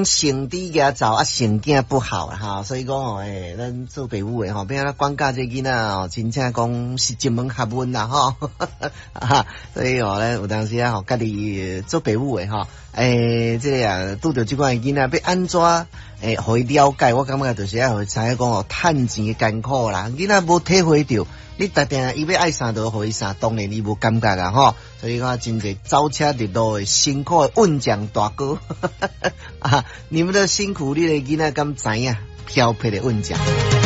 生猪家走啊，生囝不好啦哈，所以讲哦，咱做爸母的吼，变咱管教这囡仔哦，真正讲是一门学问啦吼，所以哦咧，有当时啊吼，家己做爸母的吼，这个啊，拄着即款囡仔要安怎互伊了解，我感觉就是要互伊知影讲哦，趁钱的艰苦啦，囡仔无体会到。你特定伊要爱啥就互伊啥，当然你无感觉啊吼，所以讲真侪走车直路的辛苦的运将大哥，你们的辛苦，你的囡仔敢知影？漂泊的运将。